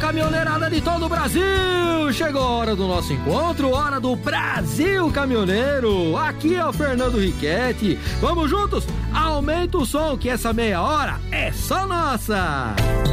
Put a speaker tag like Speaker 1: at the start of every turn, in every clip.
Speaker 1: caminhoneirada de todo o Brasil! Chegou a hora do nosso encontro, hora do Brasil Caminhoneiro. Aqui é o Fernando Riquetti. Vamos juntos? Aumenta o som que essa meia hora é só nossa!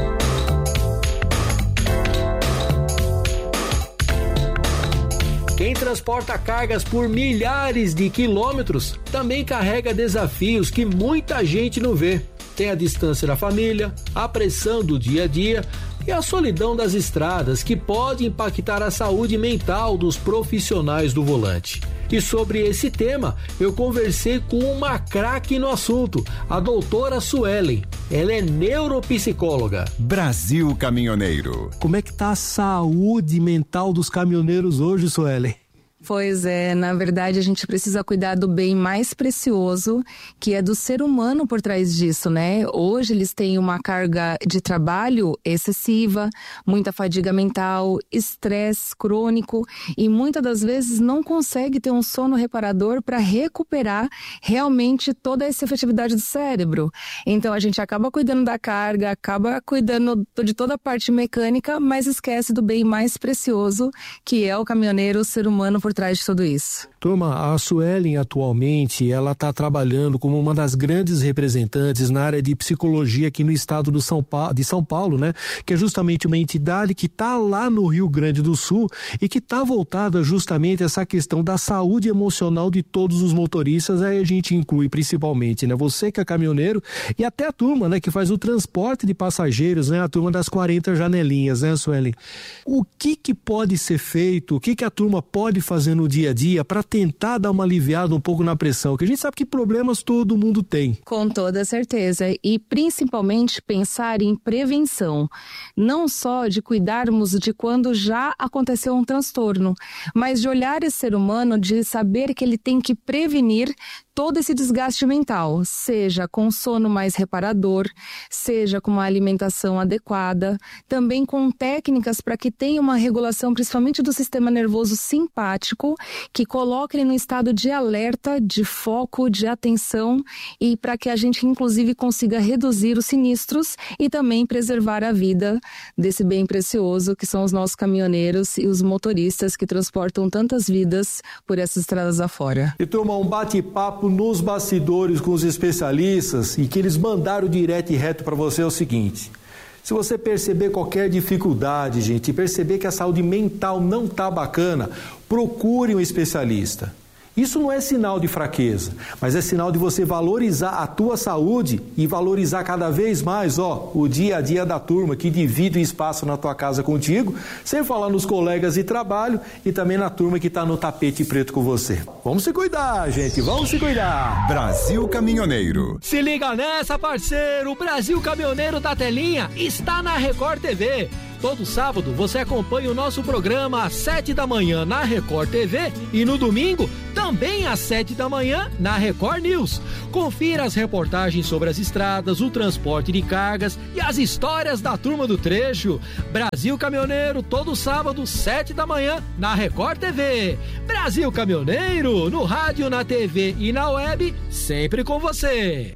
Speaker 1: Quem transporta cargas por milhares de quilômetros também carrega desafios que muita gente não vê. Tem a distância da família, a pressão do dia a dia e a solidão das estradas, que pode impactar a saúde mental dos profissionais do volante. E sobre esse tema, eu conversei com uma craque no assunto, a doutora Suelen. Ela é neuropsicóloga.
Speaker 2: Brasil Caminhoneiro.
Speaker 1: Como é que tá a saúde mental dos caminhoneiros hoje, Suelen?
Speaker 3: Pois é, na verdade a gente precisa cuidar do bem mais precioso, que é do ser humano por trás disso, né? Hoje eles têm uma carga de trabalho excessiva, muita fadiga mental, estresse crônico e muitas das vezes não consegue ter um sono reparador para recuperar realmente toda essa efetividade do cérebro. Então a gente acaba cuidando da carga, acaba cuidando de toda a parte mecânica, mas esquece do bem mais precioso, que é o caminhoneiro, o ser humano por trás de tudo isso.
Speaker 1: Turma, a Suelen atualmente, ela está trabalhando como uma das grandes representantes na área de psicologia aqui no estado de São Paulo, né? Que é justamente uma entidade que está lá no Rio Grande do Sul e que está voltada justamente a essa questão da saúde emocional de todos os motoristas. Aí a gente inclui principalmente, né? Você que é caminhoneiro e até a turma, né? Que faz o transporte de passageiros, né? A turma das 40 janelinhas, né, Suelen? O que pode ser feito? O que a turma pode fazer no dia a dia para tentar dar uma aliviada um pouco na pressão? Que a gente sabe que problemas todo mundo tem.
Speaker 3: Com toda certeza. E principalmente pensar em prevenção. Não só de cuidarmos de quando já aconteceu um transtorno, mas de olhar esse ser humano, de saber que ele tem que prevenir todo esse desgaste mental, seja com sono mais reparador, seja com uma alimentação adequada, também com técnicas para que tenha uma regulação principalmente do sistema nervoso simpático, que coloque ele no estado de alerta, de foco, de atenção e para que a gente inclusive consiga reduzir os sinistros e também preservar a vida desse bem precioso que são os nossos caminhoneiros e os motoristas que transportam tantas vidas por essas estradas afora.
Speaker 1: E turma, um bate-papo nos bastidores com os especialistas e que eles mandaram direto e reto para você é o seguinte: se você perceber qualquer dificuldade, gente, e perceber que a saúde mental não tá bacana, procure um especialista. Isso não é sinal de fraqueza, mas é sinal de você valorizar a tua saúde e valorizar cada vez mais, o dia a dia da turma que divide o espaço na tua casa contigo, sem falar nos colegas de trabalho e também na turma que está no tapete preto com você. Vamos se cuidar, gente, vamos se cuidar.
Speaker 2: Brasil Caminhoneiro.
Speaker 1: Se liga nessa, parceiro, o Brasil Caminhoneiro da telinha está na Record TV. Todo sábado você acompanha o nosso programa às 7 da manhã na Record TV e no domingo também às 7 da manhã na Record News. Confira as reportagens sobre as estradas, o transporte de cargas e as histórias da turma do trecho. Brasil Caminhoneiro, todo sábado, 7 da manhã na Record TV. Brasil Caminhoneiro, no rádio, na TV e na web, sempre com você.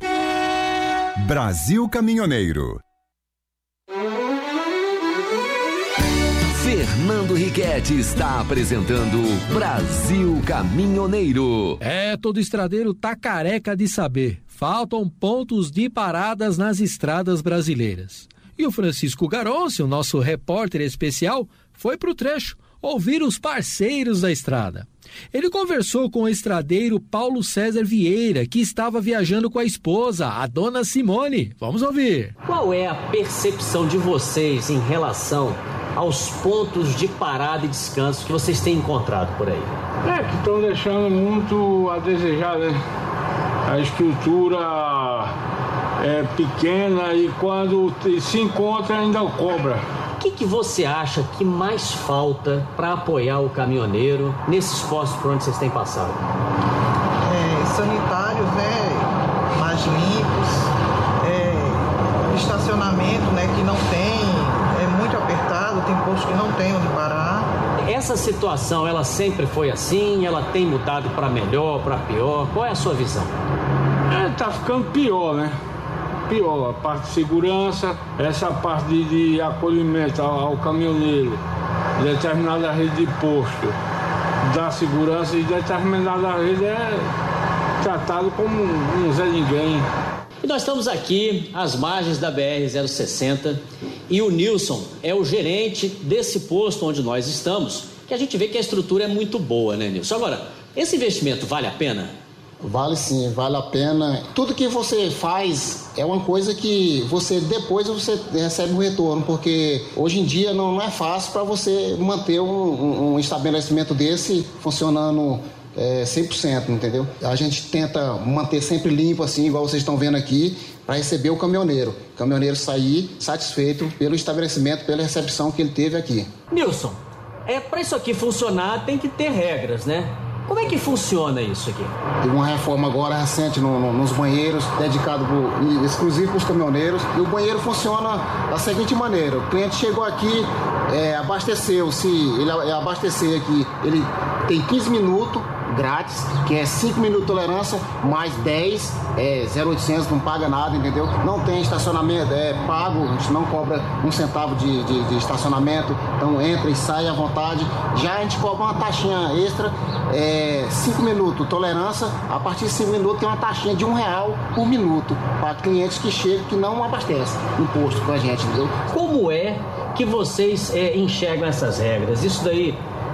Speaker 2: Brasil Caminhoneiro.
Speaker 4: Fernando Riquetti está apresentando Brasil Caminhoneiro.
Speaker 1: Todo estradeiro tá careca de saber. Faltam pontos de paradas nas estradas brasileiras. E o Francisco Garoncio, nosso repórter especial, foi pro trecho ouvir os parceiros da estrada. Ele conversou com o estradeiro Paulo César Vieira, que estava viajando com a esposa, a dona Simone. Vamos ouvir.
Speaker 5: Qual é a percepção de vocês em relação aos pontos de parada e descanso que vocês têm encontrado por aí?
Speaker 6: Que estão deixando muito a desejar, né? A estrutura é pequena e quando se encontra ainda cobra.
Speaker 5: O que você acha que mais falta para apoiar o caminhoneiro nesses postos por onde vocês têm passado?
Speaker 7: Sanitários, mais limpos, estacionamento, que não tem, é muito apertado, tem postos que não tem onde parar.
Speaker 5: Essa situação, ela sempre foi assim? Ela tem mudado para melhor, para pior? Qual é a sua visão?
Speaker 6: Tá ficando pior, né? pior, a parte de segurança, essa parte de acolhimento ao caminhoneiro, determinada rede de posto da segurança e determinada rede é tratado como um Zé Ninguém.
Speaker 5: E nós estamos aqui às margens da BR-060 e o Nilson é o gerente desse posto onde nós estamos, que a gente vê que a estrutura é muito boa, né, Nilson? Agora, esse investimento vale a pena?
Speaker 8: Vale sim, vale a pena. Tudo que você faz é uma coisa que depois você recebe um retorno, porque hoje em dia não é fácil para você manter um estabelecimento desse funcionando 100%, entendeu? A gente tenta manter sempre limpo, assim, igual vocês estão vendo aqui, para receber o caminhoneiro. O caminhoneiro sair satisfeito pelo estabelecimento, pela recepção que ele teve aqui.
Speaker 5: Nilson, para isso aqui funcionar tem que ter regras, né? Como é que funciona isso aqui?
Speaker 8: Tem uma reforma agora recente nos banheiros, dedicado exclusivo para os caminhoneiros. E o banheiro funciona da seguinte maneira: o cliente chegou aqui, abasteceu. Se ele abastecer aqui, ele tem 15 minutos grátis, que é 5 minutos de tolerância, mais 10, 0,800, não paga nada, entendeu? Não tem estacionamento, pago, a gente não cobra um centavo de estacionamento, então entra e sai à vontade. Já a gente cobra uma taxinha extra, 5 minutos tolerância, a partir de 5 minutos tem uma taxinha de R$1 por minuto, para clientes que chegam que não abastecem no posto com a gente, entendeu?
Speaker 5: Como é que vocês enxergam essas regras? Isso daí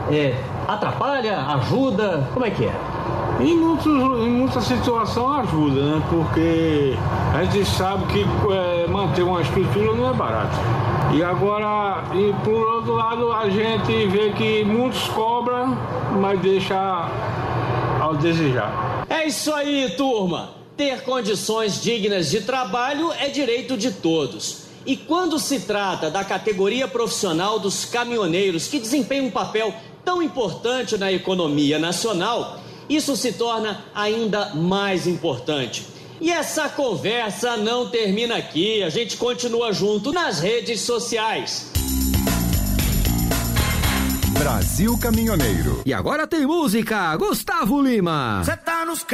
Speaker 5: atrapalha, ajuda? Como é que é?
Speaker 6: Em muita situação ajuda, né? Porque a gente sabe que manter uma estrutura não é barato. E agora, por outro lado, a gente vê que muitos cobram, mas deixa ao desejar.
Speaker 5: É isso aí, turma! Ter condições dignas de trabalho é direito de todos. E quando se trata da categoria profissional dos caminhoneiros, que desempenham um papel tão importante na economia nacional, isso se torna ainda mais importante. E essa conversa não termina aqui, a gente continua junto nas redes sociais.
Speaker 2: Brasil Caminhoneiro.
Speaker 4: E agora tem música, Gustavo Lima.
Speaker 9: Cê tá nos